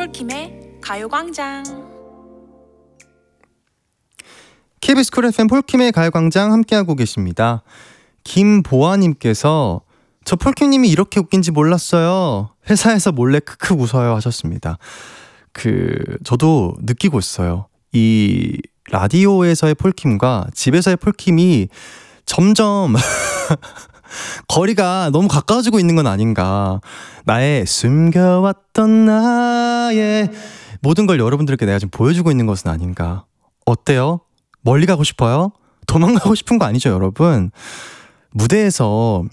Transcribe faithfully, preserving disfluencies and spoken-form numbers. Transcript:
폴킴의 가요광장. 케이비에스 쿨 에프엠 폴킴의 가요광장 함께하고 계십니다. 김보아님께서 저 폴킴님이 이렇게 웃긴지 몰랐어요. 회사에서 몰래 크크 웃어요 하셨습니다. 그 저도 느끼고 있어요. 이 라디오에서의 폴킴과 집에서의 폴킴이 점점 거리가 너무 가까워지고 있는 건 아닌가. 나의 숨겨왔던 나의 모든 걸 여러분들께 내가 지금 보여주고 있는 것은 아닌가. 어때요? 멀리 가고 싶어요? 도망가고 싶은 거 아니죠, 여러분? 무대에서